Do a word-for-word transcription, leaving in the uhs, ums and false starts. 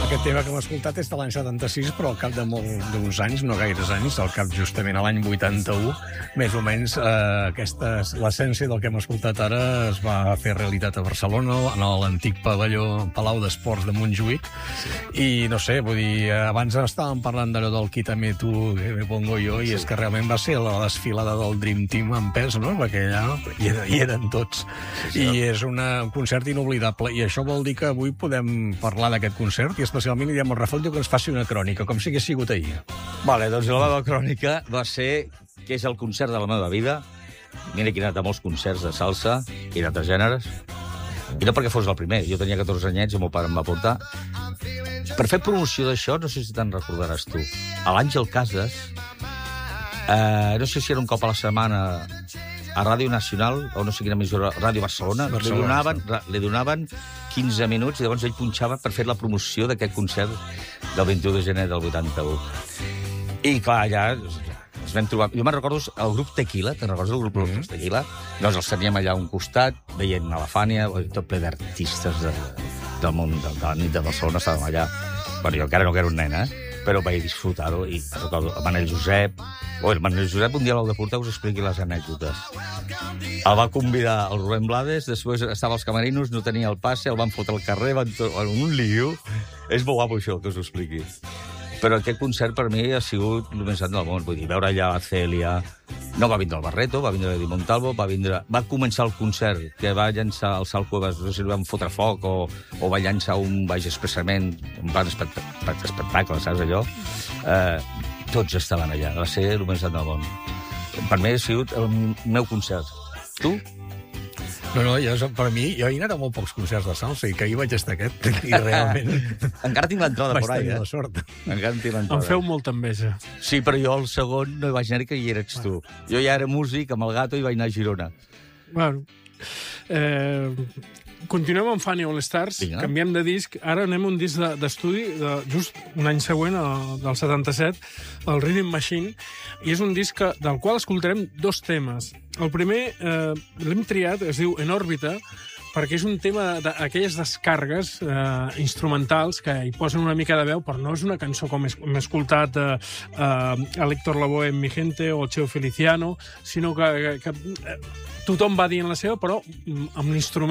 Aquest tema que hem escoltat és de l'any setanta-sis, però al cap de molt d'uns anys, no gaires anys, al cap justament a l'any vuitanta-u, més o menys eh, aquesta, l'essència del que hem escoltat ara es va fer realitat a Barcelona, en l'antic pavelló Palau d'Esports de Montjuïc, sí. I no sé, vull dir, abans estàvem parlant d'allò del Quítame tu, que me pongo jo, i sí. És que realment va ser la desfilada del Dream Team en pes, no?, perquè allà hi, era, hi eren tots. Sí, sí. I és una, un concert inoblidable, i això vol dir que avui podem parlar d'aquest concert, i especialment li diem al Rafael que ens faci una crònica, com si hagués sigut ahir. Vale, doncs la meva crònica va ser que és el concert de la meva vida. Mira que he anat a molts concerts de salsa i d'altres gèneres. I no perquè fos el primer. Jo tenia catorze anyets i el meu pare em va portar. Per fer promoció d'això, no sé si te'n recordaràs tu, a l'Àngel Casas, eh, no sé si era un cop a la setmana a Ràdio Nacional, o no sé quina emissora, Ràdio Barcelona, Barcelona li, donaven, li donaven quinze minuts, i llavors ell punxava per fer la promoció d'aquest concert del vint-i-u de gener del vuitanta-u. I, clar, allà ens vam trobar... Jo me'n recordo el grup Tequila, te'n recordes el grup mm -hmm. Tequila? Doncs els teníem allà a un costat, veient a la Fània, tot ple d'artistes de, del món, de, de la nit de Barcelona, estàvem allà. Bueno, jo encara no era un nen, eh? Però vaig disfrutar-ho, i recordo el Manel Josep... Oh, el Manel Josep un dia l'heu de portar, us expliqui les anècdotes. El va convidar el Rubén Blades, després estava als camerinos, no tenia el passe, el van fotre al carrer, van tot, un lío. És molt guapo això, que us ho expliqui. Però aquest concert per mi ha sigut el més gran del món. Vull dir, veure allà a Cèlia... No va vindre el Barreto, va vindre Eddie Montalvo, va vindre... Va començar el concert, que va llançar el Sal Cuevas, no sé si li van fotre foc o, o va llançar un baix expressament, un plan espectacle, saps allò? Eh, tots estaven allà, va ser el més gran del món. Per mi ha sigut el meu concert. Tu? No, no, jo, per mi, jo he anat a molt pocs concerts de salsa, i que ahir vaig estar aquest, i realment... Encara tinc l'entrada por ahí, eh? Vaig tenir la sort. Encara tinc l'entrada. Em feu molta enveja. Sí, però jo el segon no hi vaig anar, que hi eres tu. Jo ja era músic, amb el Gato, i vaig anar a Girona. Bueno, eh, continuem amb Fania All Stars, Vinga. Canviem de disc. Ara anem a un disc d'estudi, de, just un any següent, el, del setanta-set, el Rhythm Machine, i és un disc que, del qual escoltarem dos temes. El primer eh, l'hem triat, es diu En òrbita, perquè és un tema d'aquelles descargues eh, instrumentals que hi posen una mica de veu, però no és una cançó com hem escoltat eh, eh, a l'Héctor Lavoe en Mi Gente o el Cheo Feliciano, sinó que, que, que eh, tothom va dient la seva, però amb l'instrument